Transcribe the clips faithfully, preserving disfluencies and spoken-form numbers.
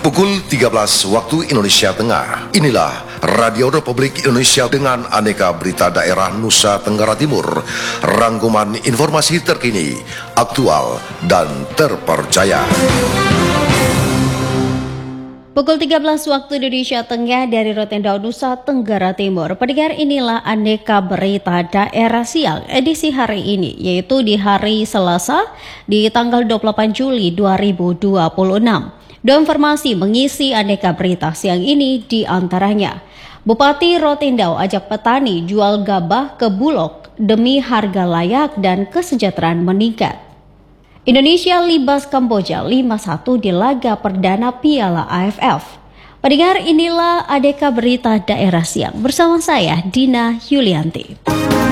Pukul tiga belas waktu Indonesia Tengah. Inilah Radio Republik Indonesia dengan aneka berita daerah Nusa Tenggara Timur. Rangkuman informasi terkini, aktual, dan terpercaya. Pukul tiga belas waktu Indonesia Tengah dari Rotendao, Nusa Tenggara Timur. Pendengar, inilah aneka berita daerah siang edisi hari ini, yaitu di hari Selasa di tanggal dua puluh delapan Juli dua ribu dua puluh enam. Dua informasi mengisi aneka berita siang ini di antaranya. Bupati Rotendao ajak petani jual gabah ke Bulog demi harga layak dan kesejahteraan meningkat. Indonesia libas Kamboja lima satu di laga perdana Piala A F F. Pendengar, inilah aneka berita daerah siang bersama saya Dina Yulianti.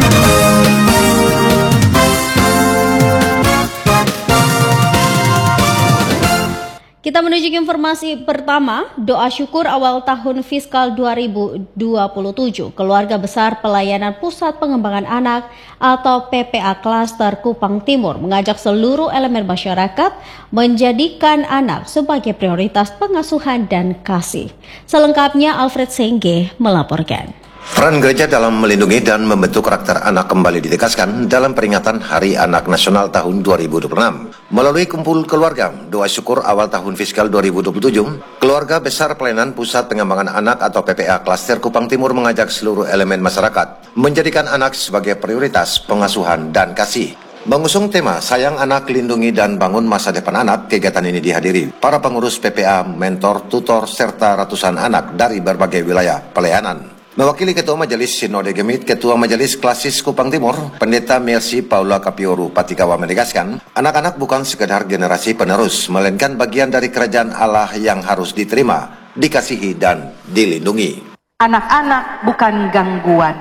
Kita menuju ke informasi pertama, doa syukur awal tahun fiskal dua ribu dua puluh tujuh. Keluarga Besar Pelayanan Pusat Pengembangan Anak atau P P A Klaster Kupang Timur mengajak seluruh elemen masyarakat menjadikan anak sebagai prioritas pengasuhan dan kasih. Selengkapnya Alfred Sengge melaporkan. Peran gereja dalam melindungi dan membentuk karakter anak kembali ditegaskan dalam peringatan Hari Anak Nasional tahun dua ribu dua puluh enam. Melalui kumpul keluarga, doa syukur awal tahun fiskal dua ribu dua puluh tujuh, Keluarga Besar Pelayanan Pusat Pengembangan Anak atau P P A Klaster Kupang Timur mengajak seluruh elemen masyarakat menjadikan anak sebagai prioritas pengasuhan dan kasih. Mengusung tema Sayang Anak, Lindungi dan Bangun Masa Depan Anak, kegiatan ini dihadiri para pengurus P P A, mentor, tutor, serta ratusan anak dari berbagai wilayah pelayanan. Mewakili Ketua Majelis Sinode Gemit, Ketua Majelis Klasis Kupang Timur, Pendeta Mercy Paula Kapioru Patikawa menegaskan, anak-anak bukan sekedar generasi penerus, melainkan bagian dari kerajaan Allah yang harus diterima, dikasihi, dan dilindungi. Anak-anak bukan gangguan.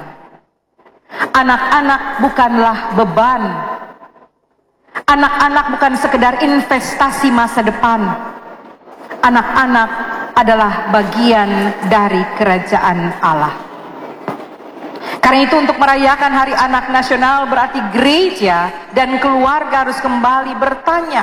Anak-anak bukanlah beban. Anak-anak bukan sekedar investasi masa depan. Anak-anak adalah bagian dari kerajaan Allah. Karena itu untuk merayakan Hari Anak Nasional berarti gereja dan keluarga harus kembali bertanya,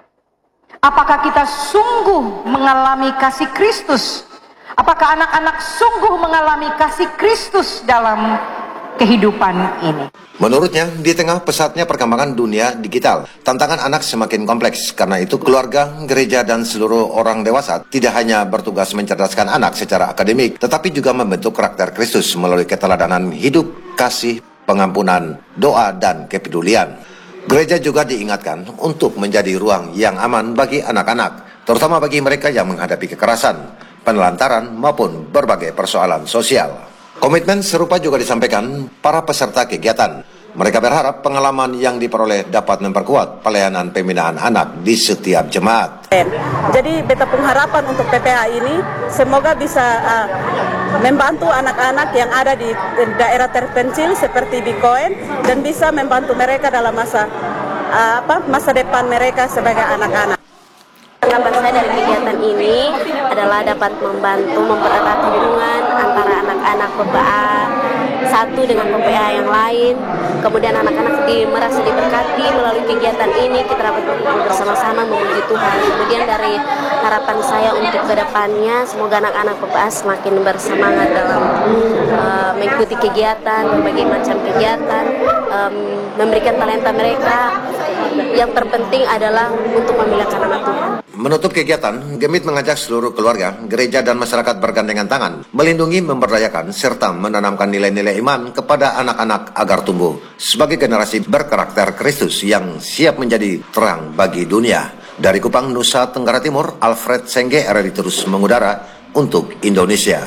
apakah kita sungguh mengalami kasih Kristus? Apakah anak-anak sungguh mengalami kasih Kristus dalam kehidupan ini? Menurutnya, di tengah pesatnya perkembangan dunia digital, tantangan anak semakin kompleks. Karena itu, keluarga, gereja, dan seluruh orang dewasa tidak hanya bertugas mencerdaskan anak secara akademik, tetapi juga membentuk karakter Kristus melalui keteladanan hidup, kasih, pengampunan, doa, dan kepedulian. Gereja juga diingatkan untuk menjadi ruang yang aman bagi anak-anak, terutama bagi mereka yang menghadapi kekerasan, penelantaran, maupun berbagai persoalan sosial. Komitmen serupa juga disampaikan para peserta kegiatan. Mereka berharap pengalaman yang diperoleh dapat memperkuat pelayanan pembinaan anak di setiap jemaat. Jadi beta pengharapan untuk P P A ini semoga bisa uh, membantu anak-anak yang ada di daerah terpencil seperti di Koen dan bisa membantu mereka dalam masa uh, apa masa depan mereka sebagai anak-anak. Harapan saya dari kegiatan ini adalah dapat membantu mempererat hubungan antara anak-anak P P A satu dengan P P A yang lain. Kemudian anak-anak di, merasa diberkati melalui kegiatan ini, kita dapat bersama-sama memuji Tuhan. Kemudian dari harapan saya untuk kedepannya, semoga anak-anak P P A semakin bersemangat dalam uh, mengikuti kegiatan, berbagai macam kegiatan, um, memberikan talenta mereka. Yang terpenting adalah untuk memuliakan nama Tuhan. Menutup kegiatan, Gemit mengajak seluruh keluarga, gereja, dan masyarakat bergandengan tangan, melindungi, memberdayakan, serta menanamkan nilai-nilai iman kepada anak-anak agar tumbuh sebagai generasi berkarakter Kristus yang siap menjadi terang bagi dunia. Dari Kupang, Nusa Tenggara Timur, Alfred Sengge, R R I terus mengudara untuk Indonesia.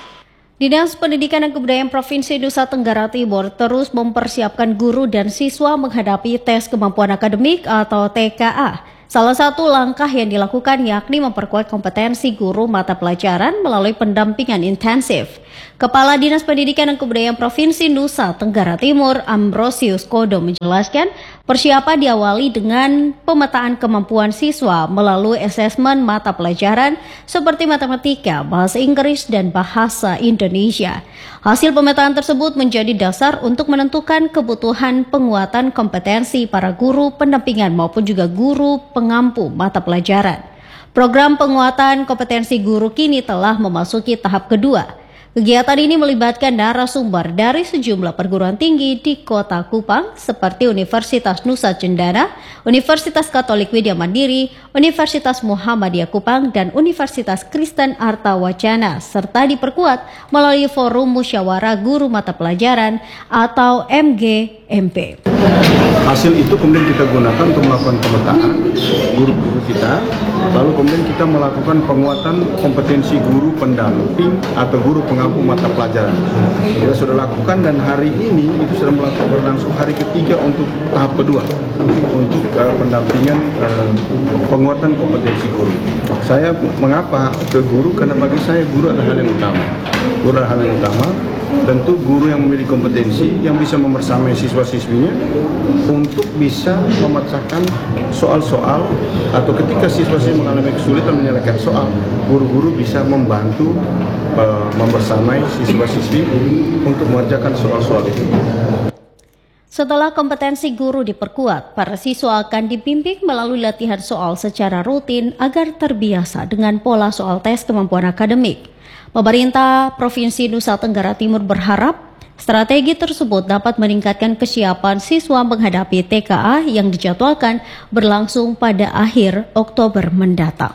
Dinas Pendidikan dan Kebudayaan Provinsi Nusa Tenggara Timur terus mempersiapkan guru dan siswa menghadapi tes kemampuan akademik atau T K A. Salah satu langkah yang dilakukan yakni memperkuat kompetensi guru mata pelajaran melalui pendampingan intensif. Kepala Dinas Pendidikan dan Kebudayaan Provinsi Nusa Tenggara Timur, Ambrosius Kodo, menjelaskan persiapan diawali dengan pemetaan kemampuan siswa melalui asesmen mata pelajaran seperti matematika, bahasa Inggris, dan bahasa Indonesia. Hasil pemetaan tersebut menjadi dasar untuk menentukan kebutuhan penguatan kompetensi para guru pendampingan maupun juga guru pengampu mata pelajaran. Program penguatan kompetensi guru kini telah memasuki tahap kedua. Kegiatan ini melibatkan narasumber dari sejumlah perguruan tinggi di Kota Kupang seperti Universitas Nusa Cendana, Universitas Katolik Widya Mandiri, Universitas Muhammadiyah Kupang, dan Universitas Kristen Arta Wacana, serta diperkuat melalui Forum Musyawarah Guru Mata Pelajaran atau M G M P. Hasil itu kemudian kita gunakan untuk melakukan pemetaan guru-guru kita, lalu kemudian kita melakukan penguatan kompetensi guru pendamping atau guru pengampu mata pelajaran. Kita sudah lakukan dan hari ini itu sudah melakukan berlangsung hari ketiga untuk tahap kedua untuk uh, pendampingan uh, penguatan kompetensi guru. Saya mengapa ke guru? Karena bagi saya guru adalah hal yang utama. Guru adalah hal yang utama. Tentu guru yang memiliki kompetensi yang bisa membersamai siswa-siswinya untuk bisa memecahkan soal-soal atau ketika siswa-siswi mengalami kesulitan menyelesaikan soal, guru-guru bisa membantu uh, membersamai siswa-siswi untuk mengerjakan soal-soal itu. Setelah kompetensi guru diperkuat, para siswa akan dibimbing melalui latihan soal secara rutin agar terbiasa dengan pola soal tes kemampuan akademik. Pemerintah Provinsi Nusa Tenggara Timur berharap strategi tersebut dapat meningkatkan kesiapan siswa menghadapi T K A yang dijadwalkan berlangsung pada akhir Oktober mendatang.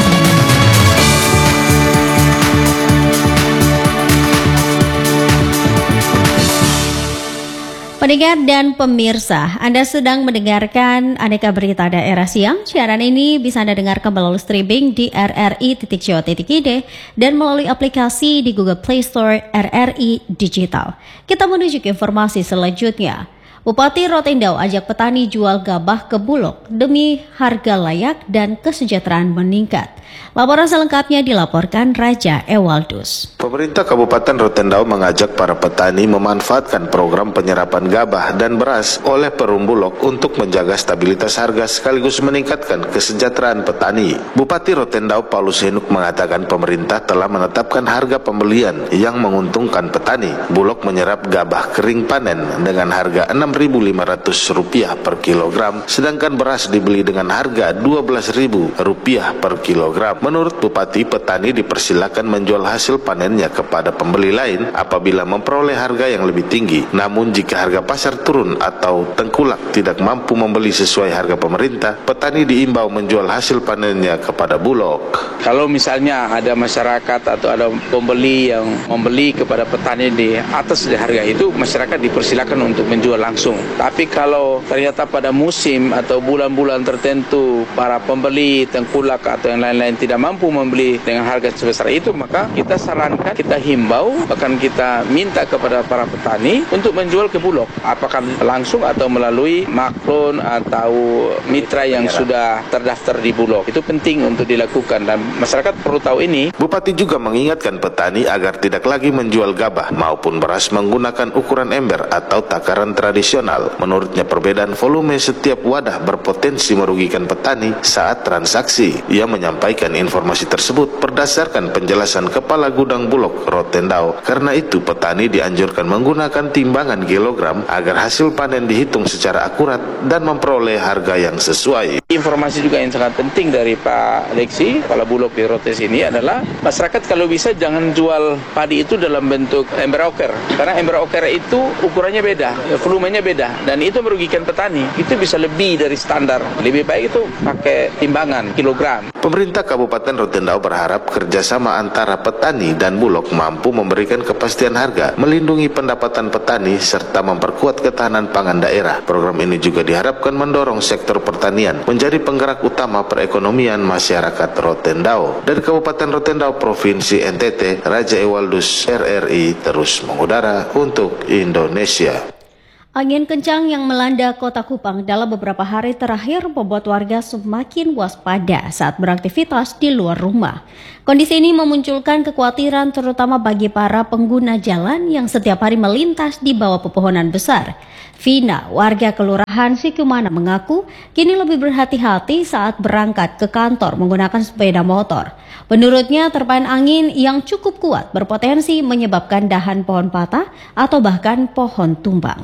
Pendengar dan pemirsa, Anda sedang mendengarkan Aneka Berita Daerah Siang. Siaran ini bisa Anda dengarkan melalui streaming di r r i titik co titik i d dan melalui aplikasi di Google Play Store R R I Digital. Kita menuju ke informasi selanjutnya. Bupati Rotendao ajak petani jual gabah ke Bulog demi harga layak dan kesejahteraan meningkat. Laporan selengkapnya dilaporkan Raja Ewaldus. Pemerintah Kabupaten Rotendao mengajak para petani memanfaatkan program penyerapan gabah dan beras oleh Perum Bulog untuk menjaga stabilitas harga sekaligus meningkatkan kesejahteraan petani. Bupati Rotendao Paulus Henuk mengatakan pemerintah telah menetapkan harga pembelian yang menguntungkan petani. Bulog menyerap gabah kering panen dengan harga enam ribu lima ratus rupiah per kilogram, sedangkan beras dibeli dengan harga dua belas ribu rupiah per kilogram. Menurut Bupati, petani dipersilakan menjual hasil panennya kepada pembeli lain apabila memperoleh harga yang lebih tinggi. Namun jika harga pasar turun atau tengkulak tidak mampu membeli sesuai harga pemerintah, petani diimbau menjual hasil panennya kepada Bulog. Kalau misalnya ada masyarakat atau ada pembeli yang membeli kepada petani di atas di harga itu, masyarakat dipersilakan untuk menjual langsung. Tapi kalau ternyata pada musim atau bulan-bulan tertentu para pembeli tengkulak atau yang lain-lain tidak mampu membeli dengan harga sebesar itu, maka kita sarankan, kita himbau, bahkan kita minta kepada para petani untuk menjual ke Bulog, apakah langsung atau melalui maklon atau mitra yang sudah terdaftar di Bulog. Itu penting untuk dilakukan dan masyarakat perlu tahu ini. Bupati juga mengingatkan petani agar tidak lagi menjual gabah maupun beras menggunakan ukuran ember atau takaran tradisional. Menurutnya perbedaan volume setiap wadah berpotensi merugikan petani saat transaksi. Ia menyampaikan informasi tersebut berdasarkan penjelasan Kepala Gudang Bulog Rotendao. Karena itu petani dianjurkan menggunakan timbangan kilogram agar hasil panen dihitung secara akurat dan memperoleh harga yang sesuai. Informasi juga yang sangat penting dari Pak Leksi, Kepala Bulog di Rotes ini adalah masyarakat kalau bisa jangan jual padi itu dalam bentuk ember oker, karena ember oker itu ukurannya beda, volumenya beda, dan itu merugikan petani. Itu bisa lebih dari standar. Lebih baik itu pakai timbangan kilogram. Pemerintah Kabupaten Rotendao berharap kerjasama antara petani dan Bulog mampu memberikan kepastian harga, melindungi pendapatan petani, serta memperkuat ketahanan pangan daerah. Program ini juga diharapkan mendorong sektor pertanian menjadi penggerak utama perekonomian masyarakat Rotendao. Dari Kabupaten Rotendao, Provinsi N T T, Raja Ewaldus, R R I terus mengudara untuk Indonesia. Angin kencang yang melanda Kota Kupang dalam beberapa hari terakhir membuat warga semakin waspada saat beraktivitas di luar rumah. Kondisi ini memunculkan kekhawatiran terutama bagi para pengguna jalan yang setiap hari melintas di bawah pepohonan besar. Vina, warga Kelurahan Sikumana mengaku kini lebih berhati-hati saat berangkat ke kantor menggunakan sepeda motor. Menurutnya terpaan angin yang cukup kuat berpotensi menyebabkan dahan pohon patah atau bahkan pohon tumbang.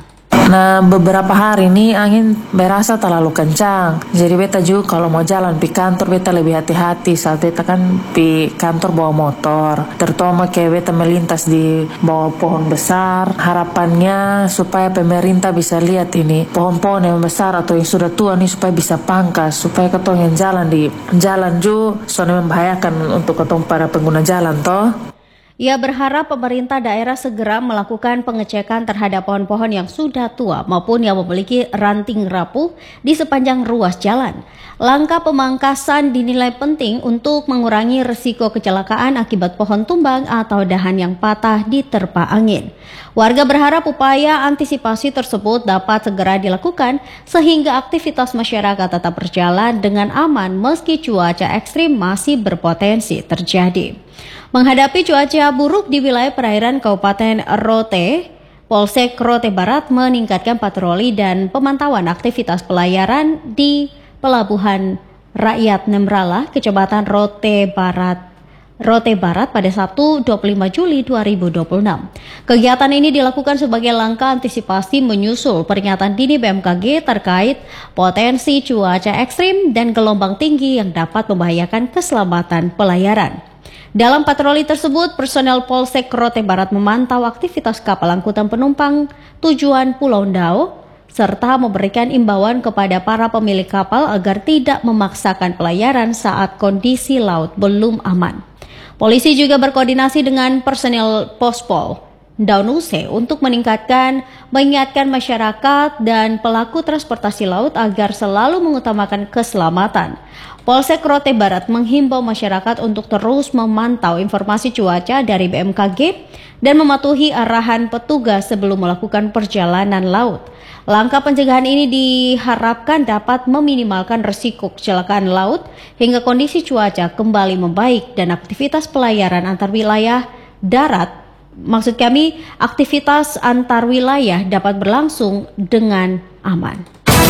Nah, beberapa hari ini angin berasa terlalu kencang. Jadi beta juga kalau mau jalan di kantor beta lebih hati-hati saat beta kan di kantor bawa motor. Terutama kayak beta melintas di bawah pohon besar. Harapannya supaya pemerintah bisa lihat ini pohon-pohon yang besar atau yang sudah tua nih supaya bisa pangkas, supaya ketong yang jalan di jalan juga soalnya membahayakan untuk ketong para pengguna jalan toh. Ia berharap pemerintah daerah segera melakukan pengecekan terhadap pohon-pohon yang sudah tua maupun yang memiliki ranting rapuh di sepanjang ruas jalan. Langkah pemangkasan dinilai penting untuk mengurangi risiko kecelakaan akibat pohon tumbang atau dahan yang patah diterpa angin. Warga berharap upaya antisipasi tersebut dapat segera dilakukan sehingga aktivitas masyarakat tetap berjalan dengan aman meski cuaca ekstrim masih berpotensi terjadi. Menghadapi cuaca buruk di wilayah perairan Kabupaten Rote, Polsek Rote Barat meningkatkan patroli dan pemantauan aktivitas pelayaran di Pelabuhan Rakyat Nemrala, Kecamatan Rote Barat, Rote Barat pada Sabtu dua puluh lima Juli dua ribu dua puluh enam. Kegiatan ini dilakukan sebagai langkah antisipasi menyusul peringatan dini B M K G terkait potensi cuaca ekstrim dan gelombang tinggi yang dapat membahayakan keselamatan pelayaran. Dalam patroli tersebut, personel Polsek Rote Barat memantau aktivitas kapal angkutan penumpang tujuan Pulau Ndao, serta memberikan imbauan kepada para pemilik kapal agar tidak memaksakan pelayaran saat kondisi laut belum aman. Polisi juga berkoordinasi dengan personel Pospol Daunuse untuk meningkatkan, mengingatkan masyarakat dan pelaku transportasi laut agar selalu mengutamakan keselamatan. Polsek Rote Barat menghimbau masyarakat untuk terus memantau informasi cuaca dari B M K G dan mematuhi arahan petugas sebelum melakukan perjalanan laut. Langkah pencegahan ini diharapkan dapat meminimalkan risiko kecelakaan laut hingga kondisi cuaca kembali membaik dan aktivitas pelayaran antar wilayah darat, maksud kami aktivitas antar wilayah dapat berlangsung dengan aman.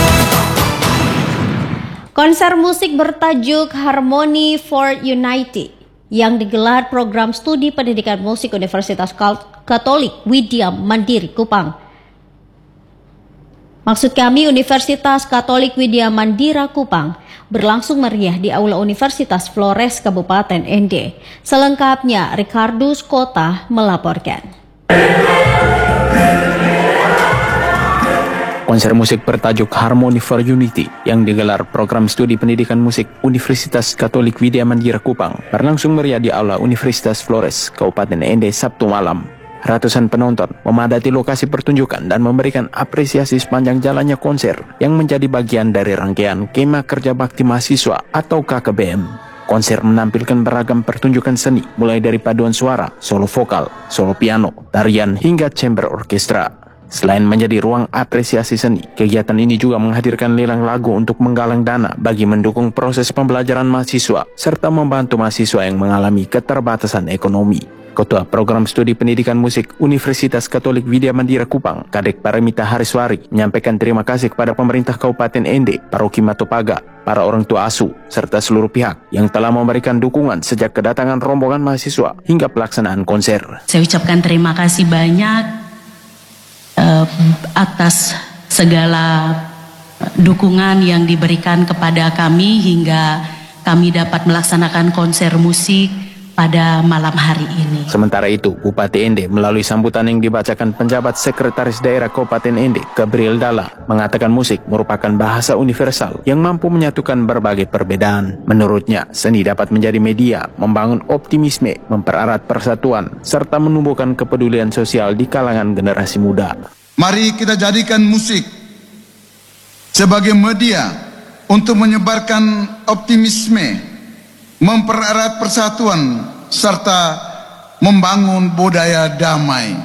Konser musik bertajuk Harmony for Unity yang digelar program studi pendidikan musik Universitas Katolik Widya Mandiri Kupang. Maksud kami Universitas Katolik Widya Mandira Kupang berlangsung meriah di Aula Universitas Flores Kabupaten N D. Selengkapnya Ricardus Kota melaporkan. Konser musik bertajuk Harmony for Unity yang digelar program studi pendidikan musik Universitas Katolik Widya Mandira Kupang berlangsung meriah di Aula Universitas Flores, Kabupaten N D Sabtu malam. Ratusan penonton memadati lokasi pertunjukan dan memberikan apresiasi sepanjang jalannya konser yang menjadi bagian dari rangkaian Kema Kerja Bakti Mahasiswa atau K K B M. Konser menampilkan beragam pertunjukan seni mulai dari paduan suara, solo vokal, solo piano, tarian hingga chamber orkestra. Selain menjadi ruang apresiasi seni, kegiatan ini juga menghadirkan lelang lagu untuk menggalang dana bagi mendukung proses pembelajaran mahasiswa serta membantu mahasiswa yang mengalami keterbatasan ekonomi. Ketua Program Studi Pendidikan Musik Universitas Katolik Widya Mandira Kupang, Kadek Paramita Hariswari, menyampaikan terima kasih kepada pemerintah Kabupaten N D, Paroki Matopaga, para orang tua asuh, serta seluruh pihak yang telah memberikan dukungan sejak kedatangan rombongan mahasiswa hingga pelaksanaan konser. Saya ucapkan terima kasih banyak uh, atas segala dukungan yang diberikan kepada kami hingga kami dapat melaksanakan konser musik pada malam hari ini. Sementara itu, Bupati N D melalui sambutan yang dibacakan penjabat Sekretaris Daerah Kabupaten N D, Gabriel Dalla, mengatakan musik merupakan bahasa universal yang mampu menyatukan berbagai perbedaan. Menurutnya, seni dapat menjadi media, membangun optimisme, mempererat persatuan, serta menumbuhkan kepedulian sosial di kalangan generasi muda. Mari kita jadikan musik sebagai media untuk menyebarkan optimisme, mempererat persatuan, serta membangun budaya damai.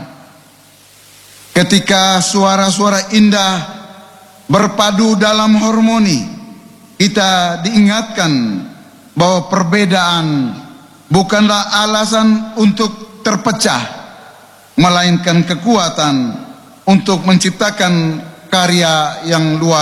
Ketika suara-suara indah berpadu dalam harmoni, kita diingatkan bahwa perbedaan bukanlah alasan untuk terpecah, melainkan kekuatan untuk menciptakan karya yang luar